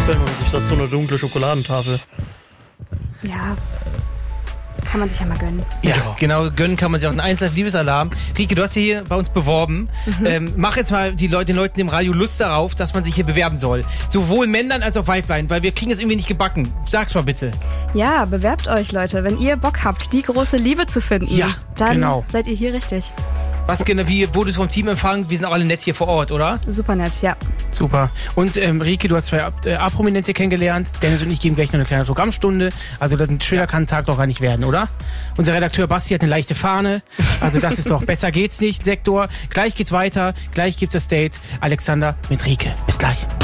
gönnen und sich dazu eine dunkle Schokoladentafel. Ja, kann man sich ja mal gönnen. Ja, genau, gönnen kann man sich auch einen 1Live-Liebesalarm. Rieke, du hast dich hier bei uns beworben. Mach jetzt mal den Leuten im Radio Lust darauf, dass man sich hier bewerben soll. Sowohl Männern als auch Weiblein, weil wir kriegen es irgendwie nicht gebacken. Sag's mal bitte. Ja, bewerbt euch, Leute. Wenn ihr Bock habt, die große Liebe zu finden, dann seid ihr hier richtig. Was genau, wie wurde es vom Team empfangen? Wir sind auch alle nett hier vor Ort, oder? Super nett, ja. Super. Und Rieke, du hast zwei A-Prominente kennengelernt. Dennis und ich geben gleich noch eine kleine Autogrammstunde. Also ein schöner kann ein Tag doch gar nicht werden, oder? Unser Redakteur Basti hat eine leichte Fahne. Also das ist doch, besser geht's nicht, Sektor. Gleich geht's weiter. Gleich gibt's das Date. Alexander mit Rieke. Bis gleich.